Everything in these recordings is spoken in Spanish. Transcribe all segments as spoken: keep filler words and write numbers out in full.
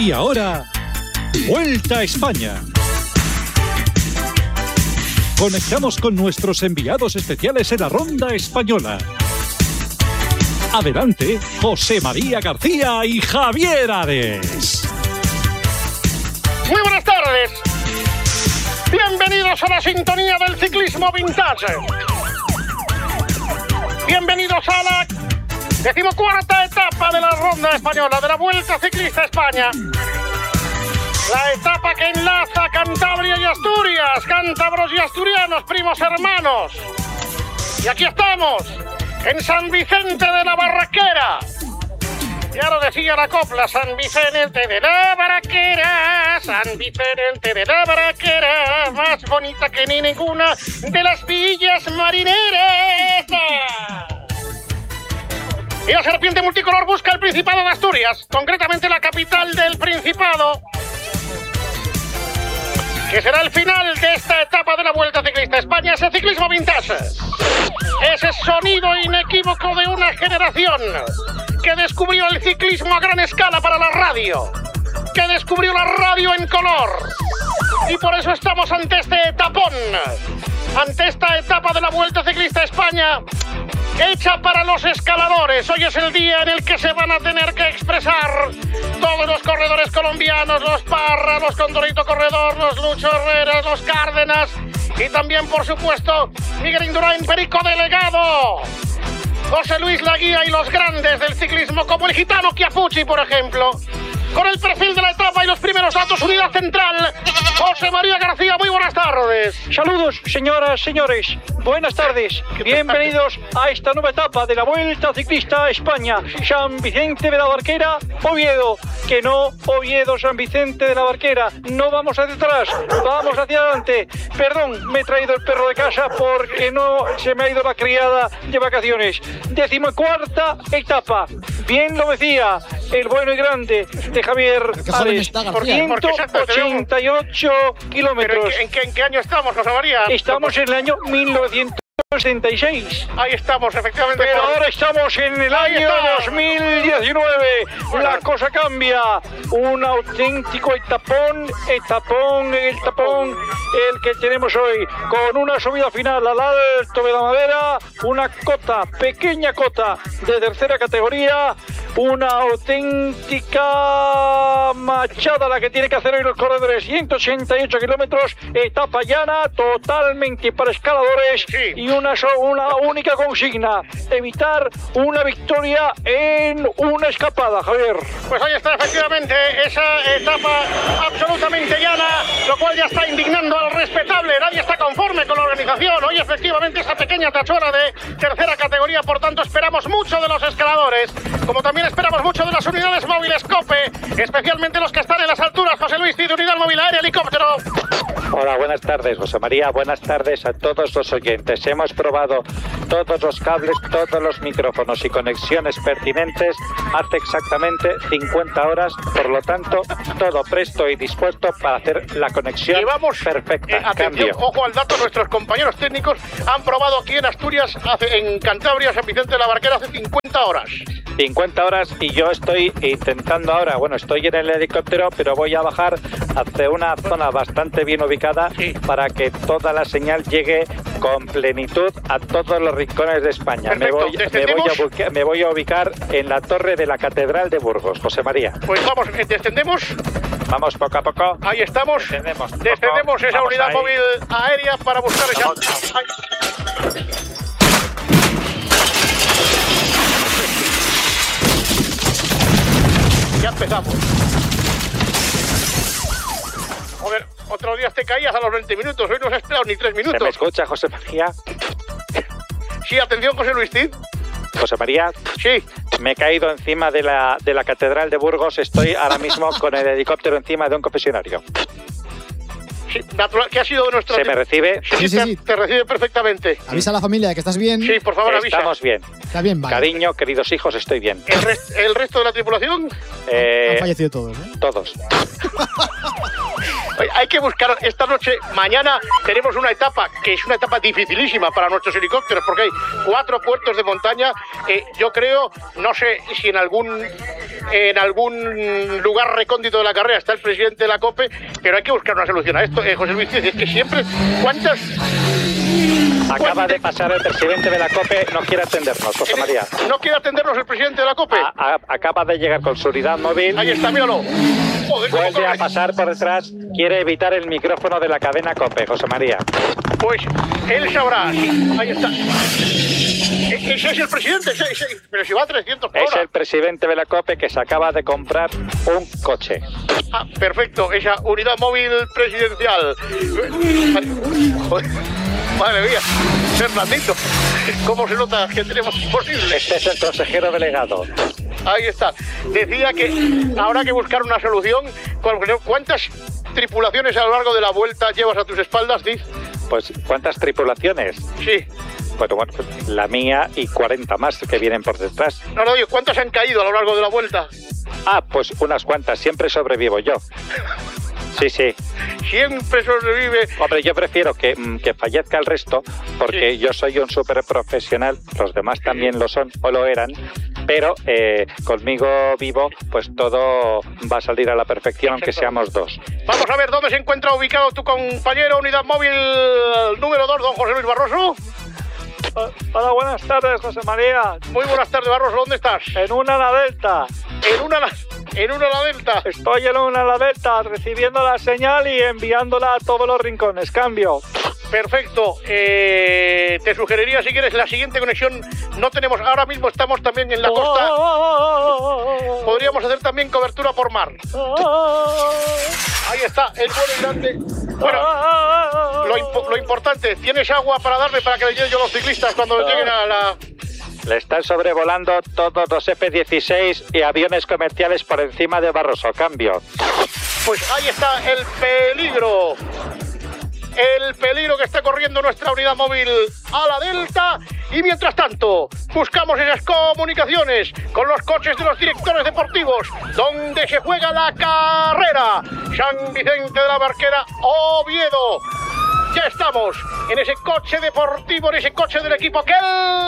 Y ahora, Vuelta a España. Conectamos con nuestros enviados especiales en la Ronda Española. Adelante, José María García y Javier Ares. Muy buenas tardes. Bienvenidos a la sintonía del ciclismo vintage. Bienvenidos a la decimocuarta etapa de la Ronda Española, de la Vuelta Ciclista España. La etapa que enlaza Cantabria y Asturias, cántabros y asturianos, primos hermanos. Y aquí estamos, en San Vicente de la Barraquera. Ya lo decía la copla, San Vicente de la Barraquera, San Vicente de la Barraquera, más bonita que ni ninguna de las villas marineras. Y la serpiente multicolor busca el Principado de Asturias, concretamente la capital del Principado, que será el final de esta etapa de la Vuelta Ciclista España, ese ciclismo vintage, ese sonido inequívoco de una generación que descubrió el ciclismo a gran escala para la radio, que descubrió la radio en color, y por eso estamos ante este etapón, ante esta etapa de la Vuelta Ciclista España, hecha para los escaladores. Hoy es el día en el que se van a tener que expresar todos los corredores colombianos, los Parra, los Condorito Corredor, los Lucho Herreras, los Cárdenas y también, por supuesto, Miguel Indurain, Perico Delegado, José Luis Laguía y los grandes del ciclismo como el gitano Chiapucci, por ejemplo. Con el perfil de la etapa y los primeros datos, unidad central, José María García, muy buenas tardes. Saludos, señoras, señores, buenas tardes. Bienvenidos a esta nueva etapa de la Vuelta Ciclista España. San Vicente de la Barquera, Oviedo. Que no, Oviedo, San Vicente de la Barquera. No vamos hacia atrás, vamos hacia adelante. Perdón, me he traído el perro de casa porque no se me ha ido la criada de vacaciones. Decimocuarta etapa. Bien lo decía el bueno y grande de Javier Ares, ciento ochenta y ocho kilómetros. ¿En qué, en qué año estamos, José María? Estamos en el año mil novecientos sesenta y seis. Ahí estamos, efectivamente. Pero ahora estamos en el año dos mil diecinueve. La cosa cambia. Un auténtico etapón, etapón, el tapón, el que tenemos hoy, con una subida final al alto de la madera, una cota, pequeña cota de tercera categoría, una auténtica machada la que tiene que hacer hoy los corredores. ciento ochenta y ocho kilómetros, etapa llana, totalmente para escaladores, sí. Y una, una única consigna: evitar una victoria en una escapada, Javier. Pues ahí está, efectivamente, esa etapa absolutamente llana, lo cual ya está indignando al respetable. Nadie está conforme con la organización. Hoy, efectivamente, esa pequeña tachuela de tercera categoría, por tanto, esperamos mucho de los escaladores, como también esperamos mucho de las unidades móviles COPE, especialmente los que están en las alturas. José Luis, de unidad móvil aérea, helicóptero. Hola, buenas tardes, José María. Buenas tardes a todos los oyentes. Hemos probado todos los cables, todos los micrófonos y conexiones pertinentes hace exactamente cincuenta horas. Por lo tanto, todo presto y dispuesto para hacer la conexión y vamos, perfecta. Eh, atención, Cambio. Ojo al dato, nuestros compañeros técnicos han probado aquí en Asturias, hace, en Cantabria, San Vicente de la Barquera, hace cincuenta horas. cincuenta horas y yo estoy intentando ahora, bueno, estoy en el helicóptero, pero voy a bajar hacia una zona bastante bien ubicada, sí, para que toda la señal llegue con plenitud a todos los rincones de España. Me voy, me, voy a ubicar, me voy a ubicar en la torre de la Catedral de Burgos, José María. Pues vamos, descendemos. Vamos poco a poco. Ahí estamos. Descendemos, descendemos esa vamos unidad ahí. móvil aérea para buscar esa... Ay. Ya empezamos. Joder, otros días te caías a los veinte minutos, hoy no has esperado ni tres minutos. ¿Se me escucha, José María? Sí, atención, José Luis Cid. José María. Sí. Me he caído encima de la, de la Catedral de Burgos. Estoy ahora mismo con el helicóptero encima de un confesionario. Sí, natural, ¿qué ha sido de nuestra... ¿Se me recibe? Sí, sí, sí, te, sí. te recibe perfectamente. Avisa a la familia de que estás bien. Sí, por favor, avisa. Estamos bien. Está bien, vale. Cariño, queridos hijos, estoy bien. ¿El, rest, el resto de la tripulación? Eh, Han fallecido todos, ¿eh? Todos. Hay que buscar esta noche, mañana tenemos una etapa que es una etapa dificilísima para nuestros helicópteros porque hay cuatro puertos de montaña. Eh, yo creo, no sé si en algún en algún lugar recóndito de la carrera está el presidente de la COPE, pero hay que buscar una solución a esto. Eh, José Luis, es que siempre, ¿cuántas? Acaba de pasar el presidente de la COPE, no quiere atendernos, José María. ¿No quiere atendernos el presidente de la COPE? A, a, acaba de llegar con su unidad móvil. Ahí está, míralo. Joder, vuelve a pasar por detrás, quiere evitar el micrófono de la cadena COPE, José María. Pues él sabrá. Ahí está. Ese es el presidente, ese, ese, pero si va a trescientos por hora. Es el presidente de la COPE que se acaba de comprar un coche. Ah, perfecto, esa unidad móvil presidencial. Joder. Madre mía, Fernandito, ¿cómo se nota que tenemos posible? Este es el consejero delegado. Ahí está. Decía que habrá que buscar una solución. ¿Cuántas tripulaciones a lo largo de la vuelta llevas a tus espaldas, Diz? Pues, ¿cuántas tripulaciones? Sí. Bueno, bueno, la mía y cuarenta más que vienen por detrás. No, no, digo, ¿cuántas han caído a lo largo de la vuelta? Ah, pues unas cuantas, siempre sobrevivo yo. Sí, sí. Siempre sobrevive. Hombre, yo prefiero que, que fallezca el resto, porque sí. Yo soy un súper profesional, los demás sí. También lo son, o lo eran, pero eh, conmigo vivo, pues todo va a salir a la perfección, aunque seamos dos. Vamos a ver dónde se encuentra ubicado tu compañero, unidad móvil número dos, don José Luis Barroso. Hola, buenas tardes, José María. Muy buenas tardes, Barroso, ¿dónde estás? En una la Delta. En una la... En una la Delta. Estoy en una la Delta, recibiendo la señal y enviándola a todos los rincones. Cambio. Perfecto. Eh, te sugeriría, si quieres, la siguiente conexión. No tenemos, ahora mismo estamos también en la costa. Podríamos hacer también cobertura por mar. Ahí está, el vuelo grande. Bueno, lo, impo lo importante, ¿tienes agua para darle para que le lleven yo a los ciclistas cuando lleguen a la... Le están sobrevolando todos los F dieciséis y aviones comerciales por encima de Barroso. Cambio. Pues ahí está el peligro. El peligro que está corriendo nuestra unidad móvil a la Delta. Y mientras tanto, buscamos esas comunicaciones con los coches de los directores deportivos, donde se juega la carrera. San Vicente de la Barquera, Oviedo. Ya estamos en ese coche deportivo, en ese coche del equipo que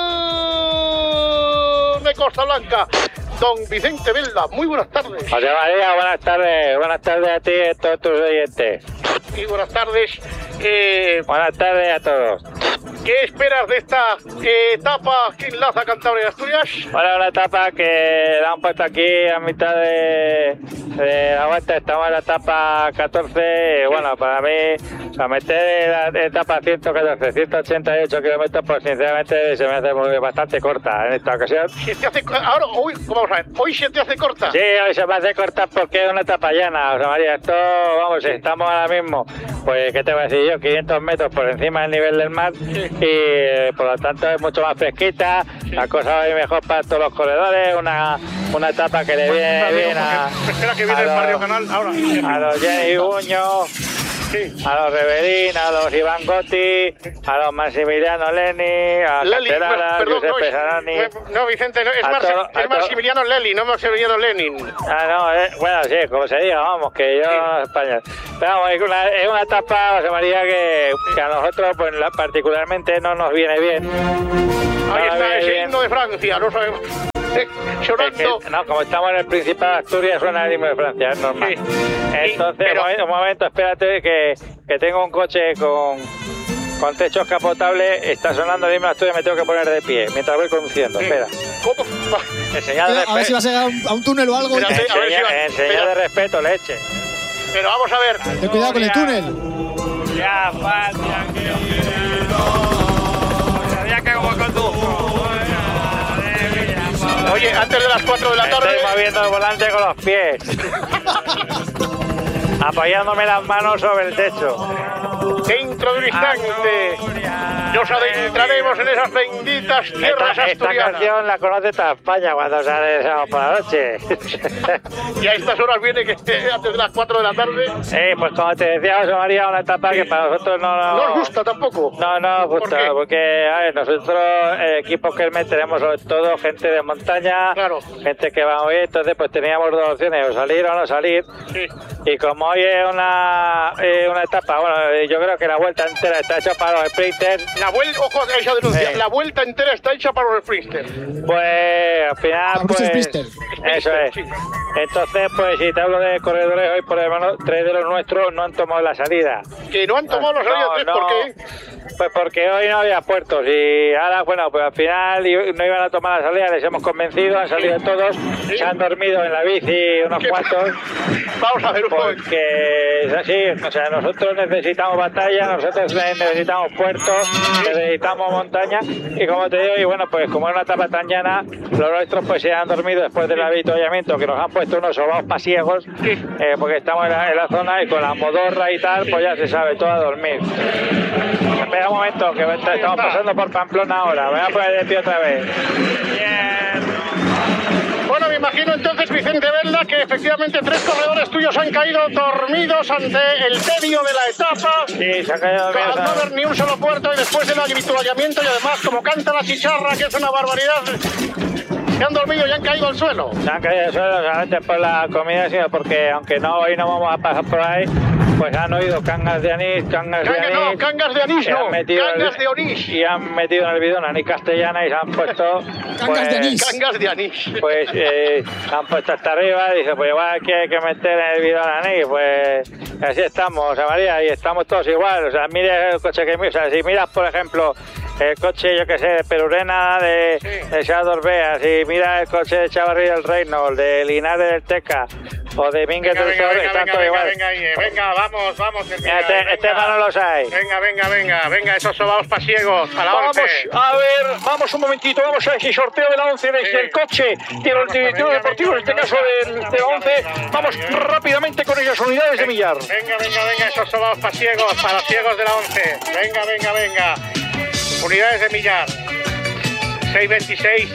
de Costa Blanca. Don Vicente Velda, muy buenas tardes. José María, buenas tardes. Buenas tardes a ti y a todos tus oyentes. Y buenas tardes. Eh, buenas tardes a todos. ¿Qué esperas de esta eh, etapa que enlaza Cantabria y Asturias? Bueno, una etapa que la han puesto aquí a mitad de, de la vuelta. Estamos en la etapa catorce. Bueno, para mí, a meter la etapa ciento catorce, ciento ochenta y ocho kilómetros, pues sinceramente se me hace muy, bastante corta en esta ocasión. ¿Se te hace, ahora, hoy, vamos a ver, hoy se te hace corta? Sí, hoy se me hace corta porque es una etapa llana, José María. Esto, vamos, estamos ahora mismo, pues, ¿qué te voy a decir yo? quinientos metros por encima del nivel del mar. Sí. Y eh, por lo tanto es mucho más fresquita, sí. La cosa va a ir mejor para todos los corredores, una, una etapa que le viene pues, bien a, espera que viene a, el Barrio los, Canal ahora. a los Jenny Buño, sí. A los Reverín, a los Iván Gotti, a los Maximiliano Leni, a Caterara, a Josep Pesarani. No, Vicente, no, es, Mar todo, es Maximiliano Leni, no Maximiliano Lenin. Ah, no, eh, bueno, sí, como se diga, vamos, que yo sí. Español. Pero vamos, es una, es una etapa, José María, que, que a nosotros pues particularmente no nos viene bien. Ahí no está ese himno de Francia, no sabemos. Llorando. Es que, no, como estamos en el Principado de Asturias, suena el himno de Francia, es normal. Sí. Entonces, pero... un, momento, un momento, espérate, que, que tengo un coche con, con techo escapotable, está sonando el himno de Asturias, me tengo que poner de pie mientras voy conduciendo. Sí. Espera. ¿Cómo? Enseñar de a ver si vas a llegar a un, a un túnel o algo. Espérate, enseña, a ver si va... enseñar de respeto, leche. Pero vamos a ver. Ten cuidado con el túnel. Ya, Francia, que sabía que como conduzco. Oye, antes de las cuatro de la tarde... Estoy moviendo el volante con los pies. Apoyándome las manos sobre el techo. Dentro de un instante nos adentraremos en esas benditas tierras esta, esta asturianas. canción la conoce toda España cuando sale el sábado por la noche. Y a estas horas viene que antes de las cuatro de la tarde. Sí, pues como te decía José María, una etapa que para nosotros no... No, no os gusta tampoco. No, no, ¿Por gusta, qué? porque a ver, nosotros, el equipo que tenemos sobre todo gente de montaña, claro. gente que va muy bien, entonces pues teníamos dos opciones, o salir o no salir. Sí. Y como hoy es una, eh, una etapa, bueno, yo creo que la vuelta entera está hecha para los sprinters. La vuelta, ojo a esa denuncia, Sí. la vuelta entera está hecha para los sprinters. Pues al final, Para pues, muchos sprinters. eso es. Sí. Entonces, pues si te hablo de corredores hoy, por ejemplo, tres de los nuestros no han tomado la salida. Que no han tomado los salida No, tres, no. ¿por qué? Pues porque hoy no había puertos y ahora, bueno, pues al final i- no iban a tomar la salida, les hemos convencido, han salido todos, se han dormido en la bici unos ¿Qué? cuantos, Vamos a ver un momento. porque es así, o sea, nosotros necesitamos batalla, nosotros ne- necesitamos puertos, necesitamos montaña y como te digo, y bueno, pues como es una etapa tan llana, los nuestros pues se han dormido después del avituallamiento, que nos han puesto unos sobaos pasiegos, eh, porque estamos en la, en la zona y con la modorra y tal, pues ya se sabe, todo a dormir. Espera un momento, que estamos pasando por Pamplona ahora. Voy a poner de pie otra vez. Bien. Bueno, me imagino entonces, Vicente Velda, que efectivamente tres corredores tuyos han caído dormidos ante el tedio de la etapa. Sí, se ha caído bien. Al no haber ni un solo puerto y después del avituallamiento y además como canta la chicharra, que es una barbaridad, se han dormido y han caído al suelo. Se han caído al suelo solamente por la comida, sino porque aunque no hoy no vamos a pasar por ahí, pues han oído cangas de anís, cangas de Cangas, anís. no, cangas de anís, se no, han metido en el- cangas de onís. Y han metido en el bidón anís castellana y se han puesto... Cangas de anís. Cangas de anís. Pues eh, se han puesto hasta arriba, dice, pues igual aquí hay que meter en el bidón anís, pues así estamos, José María, y estamos todos igual, o sea, mira el coche que mira, o sea, si miras, por ejemplo, el coche, yo que sé, de Perurena, de, Sí. de Seat Orbea, si mira el coche de Chavarri del Reino, de Linares del Teca, o de Minguez Venga, del venga, Sol, venga, están venga, todos venga, igual. venga, ahí, eh, venga, vamos, vamos. Mira, termina, este, venga. este mano los hay. Venga, venga, venga, venga, esos sobaos pasiegos, a la Vamos once. a ver, vamos un momentito, vamos a ese sorteo de la once desde Sí. el coche de los Vamos, directivos venga, deportivos, en este venga, caso venga, del- venga, de la once. venga, Vamos venga. rápidamente con esas unidades de millar. Venga, venga, venga, esos sobaos pasiegos para los ciegos de la once. Venga, venga, venga. Unidades de millar. seis veintiséis,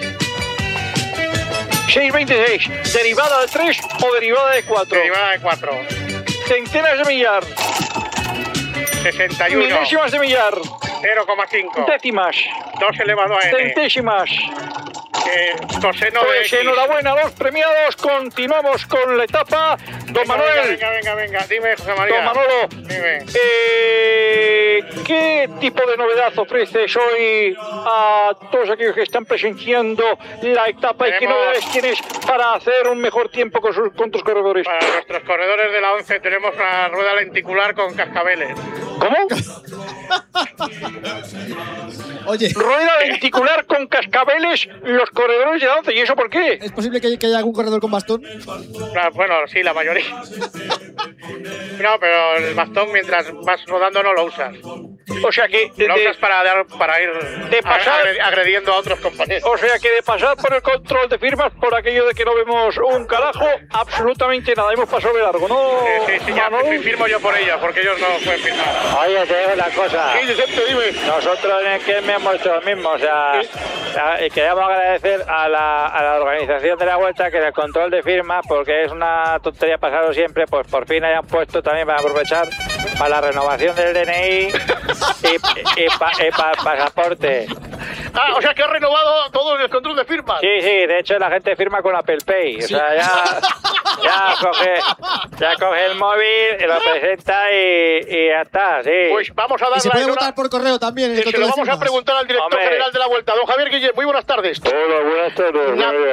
seis veintiséis, derivada de tres o derivada de cuatro. derivada de cuatro. Centenas de millar, sesenta y uno, milésimas de millar, cero coma cinco, décimas, dos elevado a n. centésimas. Eh, coseno de Pues X. enhorabuena a los premiados, continuamos con la etapa. Don Venga, Manuel, Venga, venga, venga, dime, José María. don Manolo, Dime. eh, ¿qué tipo de novedad ofreces hoy a todos aquellos que están presenciando la etapa y qué Tenemos- novedades tienes para hacer un mejor tiempo con, sus, con tus corredores? Para nuestros corredores de la once tenemos una rueda lenticular con cascabeles. ¿Cómo? Oye, Rueda lenticular con cascabeles los corredores de la once. ¿Y eso por qué? ¿es posible que, que haya algún corredor con bastón? Claro, bueno, sí, la mayoría. No, pero el bastón mientras vas rodando no lo usas. O sea que de, Lo usas para, dar, para ir de pasar- agre- agrediendo a otros compañeros. o sea que de pasar por el control de firmas por aquello de que no vemos un carajo, absolutamente nada. Hemos pasado de largo, ¿no? Sí, sí, sí, ya Manolo? fi- firmo yo por ellos, porque ellos no pueden firmar. Oye, te digo una cosa. Sí, Vicente, dime. Nosotros en el que me hemos hecho lo mismo, o sea, a- y queremos agradecer a la, a la organización de la vuelta que en el control de firmas, porque es una tontería pasarlo siempre, pues por fin hayan puesto también para aprovechar para la renovación del D N I y, y, pa- y para el pasaporte. Ah, o sea que has renovado todo el control de firmas. Sí, sí, de hecho la gente firma con Apple Pay, o sea, ya, ya, coge, ya coge el móvil, y lo presenta y, y ya está, sí. Pues vamos a dar Y se la puede enhora- votar por correo también en el Se lo control de vamos a firmas. preguntar al director Hombre. general de la vuelta, don Javier Guillén. Muy buenas tardes. Hola, buenas tardes. La-